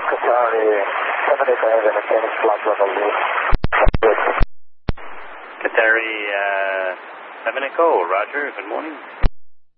Qatari 785 mechanics flight level 0. Qatari 7 Echo, roger, good morning.